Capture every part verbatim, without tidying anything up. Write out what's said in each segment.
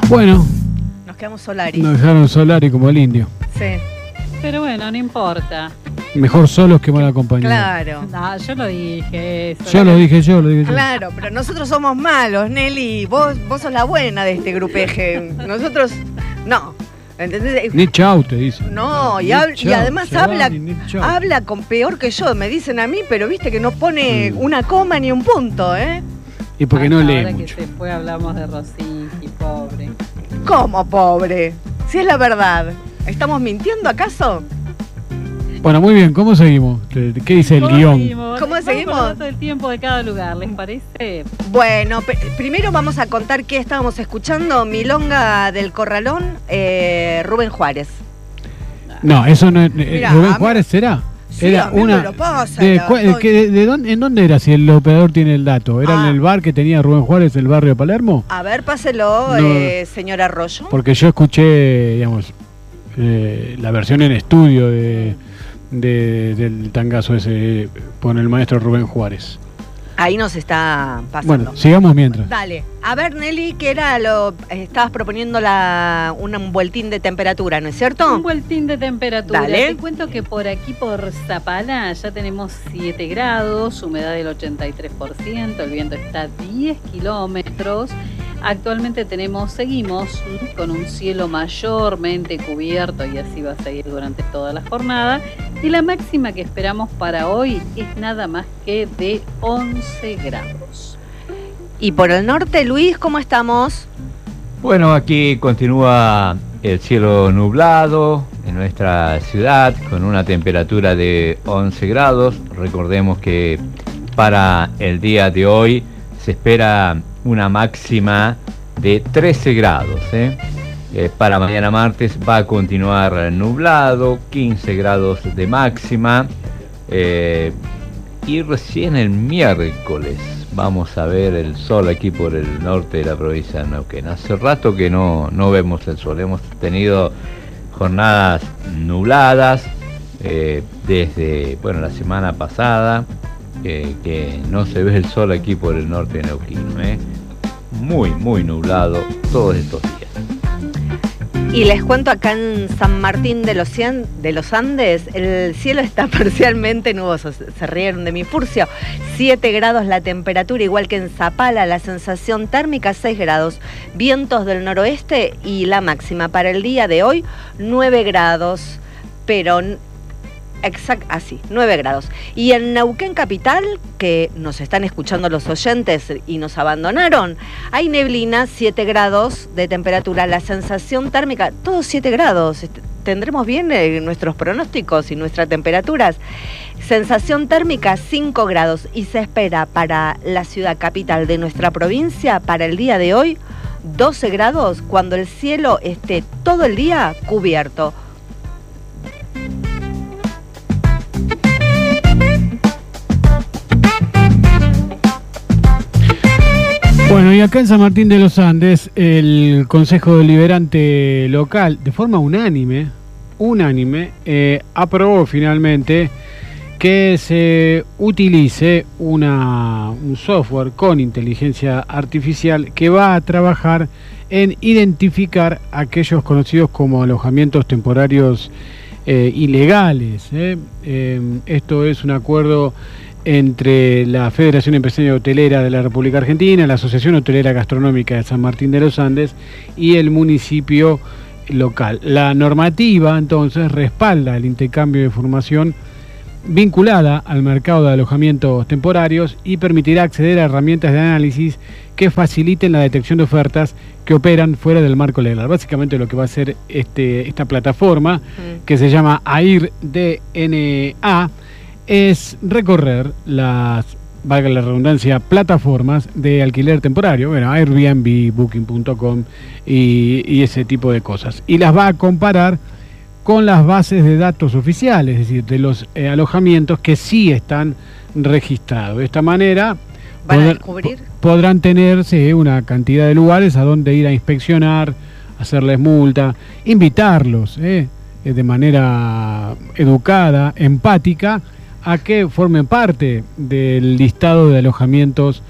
Bueno. Nos quedamos Solari. Nos dejaron Solari como el indio. Sí. Pero bueno, no importa. Mejor solos que mal acompañados. Claro. No, yo lo dije. Eso. Yo lo dije yo, lo dije yo. Claro, pero nosotros somos malos, Nelly. Vos, vos sos la buena de este grupeje. Nosotros, no. ¿Entendés? Ni chau te dice. No, y, hab- y además habla, habla con peor que yo, me dicen a mí, pero viste que no pone mm. una coma ni un punto, ¿eh? Y porque no lee Ahora mucho. que se fue hablamos de Rosicki, pobre. ¿Cómo pobre? Si es la verdad. ¿Estamos mintiendo acaso? Bueno, muy bien, ¿cómo seguimos? ¿Qué dice el ¿Cómo guión? Seguimos? ¿Cómo seguimos? Todo el tiempo de cada lugar, ¿les parece? Bueno, primero vamos a contar qué estábamos escuchando. Milonga del Corralón, eh, Rubén Juárez. No, eso no es. Mirá, ¿Rubén Juárez será? Sí, era a mí una. me lo pasa, de, la, de, de, de dónde, ¿En dónde era? Si el operador tiene el dato. ¿Era ah. en el bar que tenía Rubén Juárez, el barrio de Palermo? A ver, páselo, no, eh, señor Arroyo. Porque yo escuché, digamos, eh, la versión en estudio de, de, del tangazo ese con el maestro Rubén Juárez. Ahí nos está pasando. Bueno, sigamos mientras. Dale. A ver, Nelly, ¿qué era lo...? Estabas proponiendo la, una, un vueltín de temperatura, ¿no es cierto? Un vueltín de temperatura. Dale. Te cuento que por aquí, por Zapala, ya tenemos siete grados, humedad del ochenta y tres por ciento, el viento está a diez kilómetros. Actualmente tenemos, seguimos con un cielo mayormente cubierto y así va a seguir durante toda la jornada. Y la máxima que esperamos para hoy es nada más que de once grados. Y por el norte, Luis, ¿cómo estamos? Bueno, aquí continúa el cielo nublado en nuestra ciudad con una temperatura de once grados. Recordemos que para el día de hoy se espera una máxima de trece grados, ¿eh? Eh, para mañana martes va a continuar nublado, quince grados de máxima, eh, y recién el miércoles vamos a ver el sol aquí por el norte de la provincia de Neuquén. Hace rato que no, no vemos el sol, hemos tenido jornadas nubladas eh, desde bueno la semana pasada, eh, que no se ve el sol aquí por el norte de Neuquén, ¿eh? Muy, muy nublado todos estos días. Y les cuento acá en San Martín de los, Cien, de los Andes, el cielo está parcialmente nuboso, se rieron de mi furcio, siete grados la temperatura, igual que en Zapala, la sensación térmica seis grados, vientos del noroeste y la máxima para el día de hoy nueve grados, pero exacto, así, nueve grados. Y en Neuquén capital, que nos están escuchando los oyentes y nos abandonaron, hay neblina, siete grados de temperatura, la sensación térmica, todos siete grados. ¿Tendremos bien eh, nuestros pronósticos y nuestras temperaturas? Sensación térmica cinco grados y se espera para la ciudad capital de nuestra provincia para el día de hoy doce grados cuando el cielo esté todo el día cubierto. Bueno, y acá en San Martín de los Andes, el Consejo Deliberante local, de forma unánime, unánime, eh, aprobó finalmente que se utilice una, un software con inteligencia artificial que va a trabajar en identificar aquellos conocidos como alojamientos temporarios eh, ilegales. Eh. Eh, esto es un acuerdo entre la Federación Empresaria Hotelera de la República Argentina, la Asociación Hotelera Gastronómica de San Martín de los Andes y el municipio local. La normativa, entonces, respalda el intercambio de información vinculada al mercado de alojamientos temporarios y permitirá acceder a herramientas de análisis que faciliten la detección de ofertas que operan fuera del marco legal. Básicamente lo que va a hacer este, esta plataforma, mm. que se llama AIR D N A, es recorrer las, valga la redundancia, plataformas de alquiler temporario, bueno, Airbnb, Booking punto com y, y ese tipo de cosas. Y las va a comparar con las bases de datos oficiales, es decir, de los eh, alojamientos que sí están registrados. De esta manera ¿Van podr- a descubrir? podrán tenerse una cantidad de lugares a donde ir a inspeccionar, hacerles multa, invitarlos eh, de manera educada, empática, a que formen parte del listado de alojamientos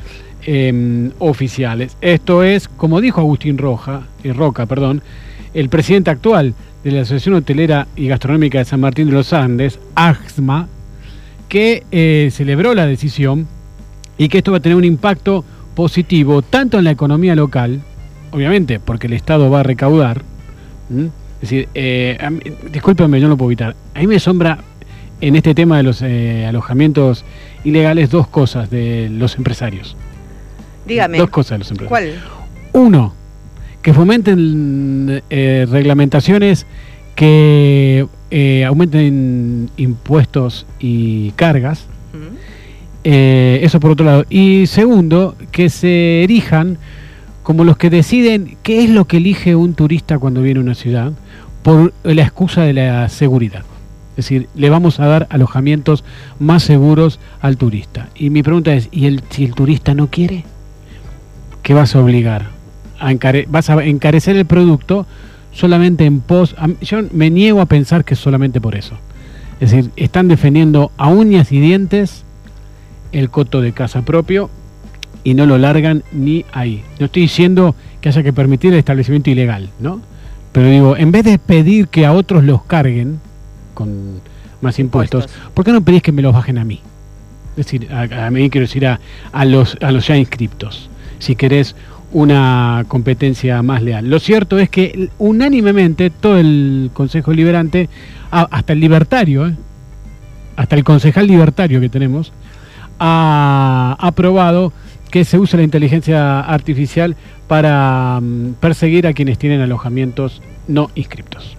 eh, oficiales. Esto es, como dijo Agustín Roja, eh, Roca, perdón, el presidente actual de la Asociación Hotelera y Gastronómica de San Martín de los Andes, AXMA, que eh, celebró la decisión y que esto va a tener un impacto positivo tanto en la economía local, obviamente porque el Estado va a recaudar. ¿Mm? Es decir, eh, a mí, discúlpenme, yo no lo puedo evitar. A mí me asombra en este tema de los eh, alojamientos ilegales dos cosas de los empresarios. Dígame. Dos cosas de los empresarios. ¿Cuál? Uno, que fomenten eh, reglamentaciones que eh, aumenten impuestos y cargas. ¿Mm? Eh, eso por otro lado. Y segundo, que se erijan como los que deciden qué es lo que elige un turista cuando viene a una ciudad por la excusa de la seguridad. Es decir, le vamos a dar alojamientos más seguros al turista. Y mi pregunta es, ¿y el, si el turista no quiere? ¿Qué vas a obligar? A encare- ¿Vas a encarecer el producto solamente en pos? A, yo me niego a pensar que es solamente por eso. Es decir, están defendiendo a uñas y dientes el coto de casa propio y no lo largan ni ahí. No estoy diciendo que haya que permitir el establecimiento ilegal, ¿no? Pero digo, en vez de pedir que a otros los carguen con más impuestos, Impuestos. ¿por qué no pedís que me los bajen a mí? Es decir, a, a mí quiero decir a, a los a los ya inscriptos, si querés una competencia más leal. Lo cierto es que unánimemente todo el Consejo Liberante, a, hasta el libertario, ¿eh? hasta el concejal libertario que tenemos, ha aprobado que se use la inteligencia artificial para um, perseguir a quienes tienen alojamientos no inscriptos.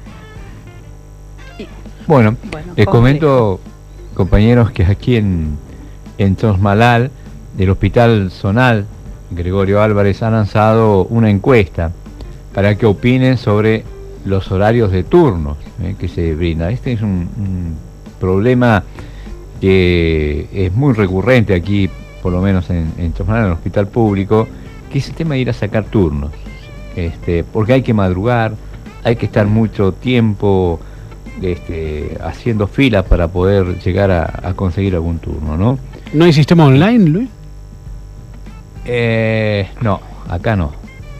Bueno, Bueno, les complejo. comento, compañeros, que aquí en, en Tronsmalal, del Hospital Zonal Gregorio Álvarez, ha lanzado una encuesta para que opinen sobre los horarios de turnos eh, que se brinda. Este es un, un problema que es muy recurrente aquí, por lo menos en, en Tronsmalal, en el hospital público, que es el tema de ir a sacar turnos, este, porque hay que madrugar, hay que estar mucho tiempo este, haciendo filas para poder llegar a, a conseguir algún turno, ¿no? ¿No hay sistema online, Luis? Eh, no, acá no.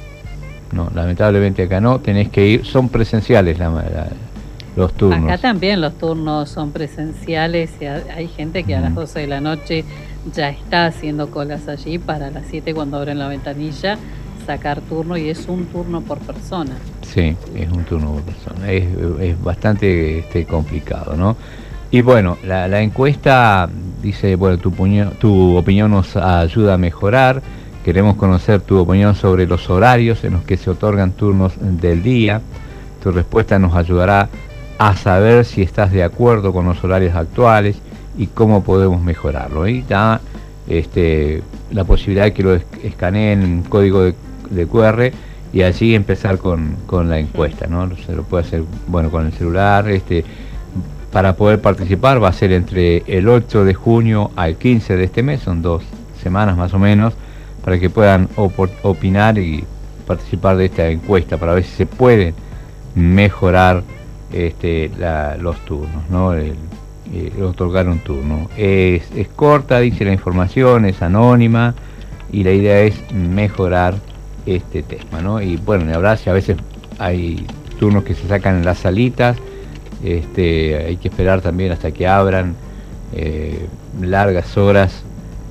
No, lamentablemente acá no, tenés que ir, son presenciales la, la, los turnos. Acá también los turnos son presenciales y ha- hay gente que a las Mm. doce de la noche ya está haciendo colas allí para las siete cuando abren la ventanilla sacar turno y es un turno por persona. Sí, es un turno por persona, es, es bastante este, complicado, ¿no? Y bueno, la, la encuesta dice, bueno, tu, puño- tu opinión nos ayuda a mejorar, queremos conocer tu opinión sobre los horarios en los que se otorgan turnos del día, tu respuesta nos ayudará a saber si estás de acuerdo con los horarios actuales y cómo podemos mejorarlo. Y da este, la posibilidad de que lo es- escaneen código de, de Q R y así empezar con, con la encuesta, ¿no? Se lo puede hacer, bueno, con el celular. Este, para poder participar va a ser entre el ocho de junio al quince de este mes, son dos semanas más o menos, para que puedan opor- opinar y participar de esta encuesta para ver si se pueden mejorar este, la- los turnos, ¿no? El, el otorgar un turno. Es, es corta, dice la información, es anónima y la idea es mejorar este tema, ¿no? Y bueno, ni hablar si a veces hay turnos que se sacan en las salitas, este, hay que esperar también hasta que abran eh, largas horas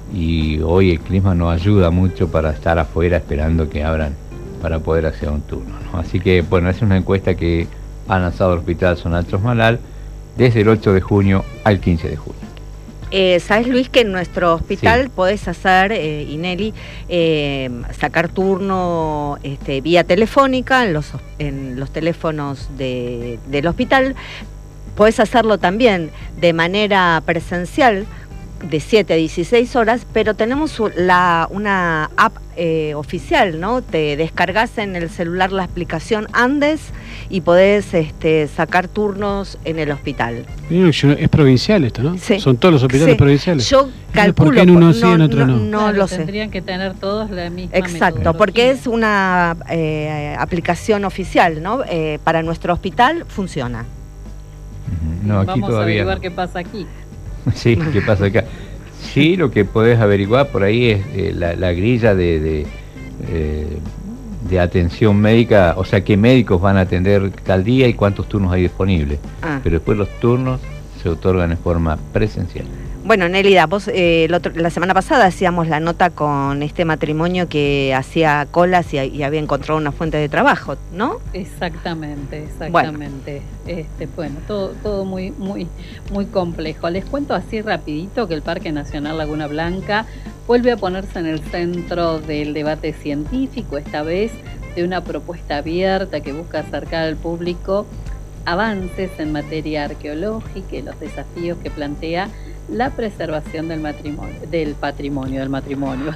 y hoy el clima no ayuda mucho para estar afuera esperando que abran para poder hacer un turno, ¿no? Así que bueno, es una encuesta que ha lanzado el Hospital Zonal Tronsmalal desde el ocho de junio al quince de junio. Eh, ¿Sabes, Luis, que en nuestro hospital Sí. podés hacer, eh, Ineli, eh, sacar turno este, vía telefónica en los, en los teléfonos de, del hospital? Podés hacerlo también de manera presencial de siete a dieciséis horas, pero tenemos u- la, una app eh, oficial, ¿no? Te descargas en el celular la aplicación Andes y podés este, sacar turnos en el hospital. Yo- yo- Es provincial esto, ¿no? Sí. Son todos los hospitales Sí. provinciales. Yo calculo, ¿por qué en uno no, sí y en otro no? no Claro, lo sé. Tendrían que tener todos la misma Exacto, porque es una eh, aplicación oficial, ¿no? Eh, para nuestro hospital funciona. Ujú. No, aquí Vamos a todavía averiguar no. qué pasa aquí. Sí, ¿qué pasa acá? Sí, lo que podés averiguar por ahí es eh, la, la grilla de, de, eh, de atención médica, o sea, qué médicos van a atender tal día y cuántos turnos hay disponibles. Ah. Pero después los turnos se otorgan en forma presencial. Bueno, Nélida, vos eh, el otro, la semana pasada hacíamos la nota con este matrimonio que hacía colas y, y había encontrado una fuente de trabajo, ¿no? Exactamente, exactamente. Bueno, este, bueno todo, todo muy, muy, muy complejo. Les cuento así rapidito que el Parque Nacional Laguna Blanca vuelve a ponerse en el centro del debate científico, esta vez de una propuesta abierta que busca acercar al público avances en materia arqueológica y los desafíos que plantea la preservación del matrimonio, del patrimonio, del matrimonio.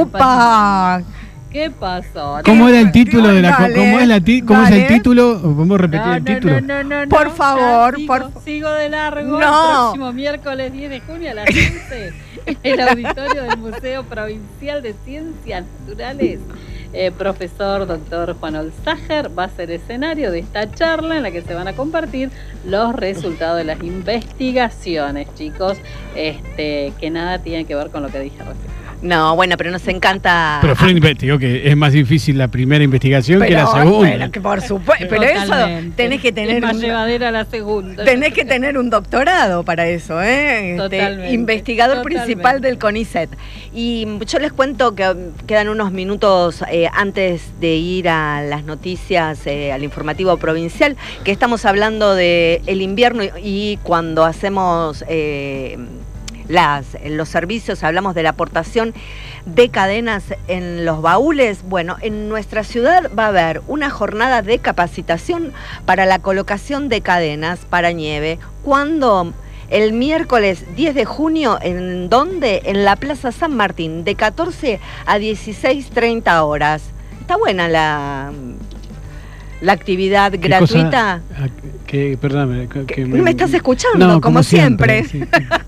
¡Upa! ¿Qué pasó? ¿Cómo era el título de la Dale, cómo es la ti, cómo es dale. el título? ¿Podemos repetir No, el no, título? no, no, no, Por no, favor, sigo, por sigo de largo. No. El próximo miércoles diez de junio a las once en el auditorio del Museo Provincial de Ciencias Naturales. Eh, profesor doctor Juan Olzager va a ser escenario de esta charla en la que se van a compartir los resultados de las investigaciones, chicos, este, que nada tienen que ver con lo que dije recién. No, bueno, pero nos encanta... Pero Fred investigó que es más difícil la primera investigación Pero, que la segunda. bueno, que por supuesto, pero eso Totalmente. tenés que tener Es más un, llevadera la segunda. tenés que tener un doctorado para eso, ¿eh? Este, Totalmente, investigador totalmente. principal del CONICET. Y yo les cuento que quedan unos minutos eh, antes de ir a las noticias, eh, al informativo provincial, que estamos hablando de el invierno y, y cuando hacemos eh, las, los servicios, hablamos de la aportación de cadenas en los baúles. Bueno, en nuestra ciudad va a haber una jornada de capacitación para la colocación de cadenas para nieve. ¿Cuándo? El miércoles diez de junio, ¿en dónde? En la Plaza San Martín, de catorce a dieciséis treinta horas. Está buena la, la actividad ¿Qué gratuita. cosa- a- que, perdóname, que, que ¿Me estás escuchando? No, como, siempre. sí.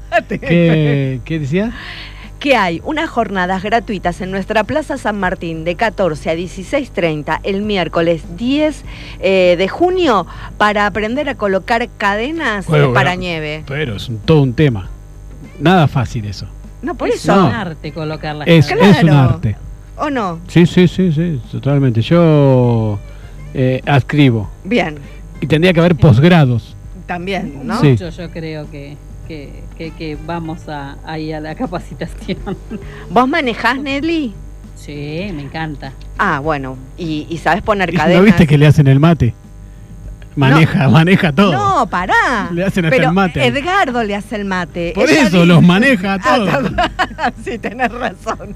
¿Qué, ¿Qué decía? Que hay unas jornadas gratuitas en nuestra Plaza San Martín de catorce a dieciséis treinta el miércoles diez eh, de junio para aprender a colocar cadenas Bueno, eh, para bueno, nieve. Pero es un- todo un tema. Nada fácil eso. No, por Es eso. No. un arte colocar las Es, cadenas. es un Claro. arte. ¿O no? Sí, sí, sí, sí, totalmente. Yo eh, adscribo. Bien, Y tendría que haber posgrados. también, ¿no? Sí. Mucho yo creo que, que, que, que vamos a, ahí a la capacitación. ¿Vos manejás, Nelly? Sí, me encanta. Ah, bueno. ¿Y, y sabes poner ¿Y cadenas? ¿No viste que le hacen el mate? Maneja, maneja todo. No, pará. Le hacen hasta Pero el mate. Edgardo le hace el mate. Por Ella eso dice- los maneja a Ah, todos. está- sí, tenés razón.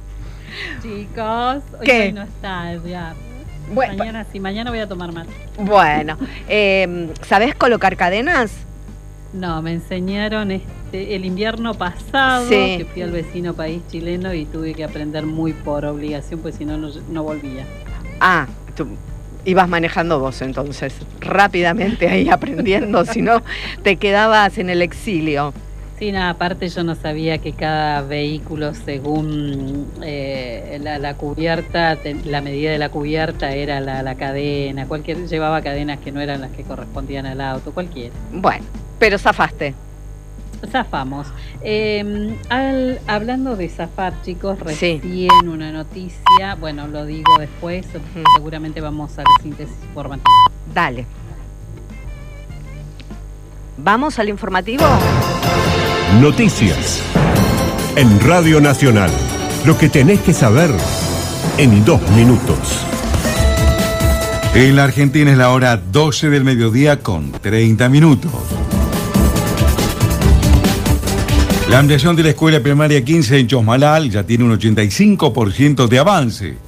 Chicos, hoy, ¿Qué? hoy no está Edgar. Bueno, Mañana sí, mañana voy a tomar mate. bueno. Eh, ¿sabés colocar cadenas? No, me enseñaron este el invierno pasado, Sí. que fui al vecino país chileno y tuve que aprender muy por obligación, pues si no, no, no volvía. Ah, tú ibas manejando vos entonces, rápidamente ahí aprendiendo, si no te quedabas en el exilio. Sí, nada, aparte yo no sabía que cada vehículo, según eh, la, la cubierta, te- la medida de la cubierta era la, la cadena, cualquier llevaba cadenas que no eran las que correspondían al auto, cualquiera. Bueno, pero zafaste. Zafamos. Eh, al- hablando de zafar, chicos, Sí. recién una noticia, bueno, lo digo después, Ujú. seguramente vamos a la síntesis informativa. Dale. ¿Vamos al informativo? Noticias. En Radio Nacional. Lo que tenés que saber en dos minutos. En la Argentina es la hora doce del mediodía con treinta minutos. La ampliación de la escuela primaria quince en Chosmalal ya tiene un ochenta y cinco por ciento de avance.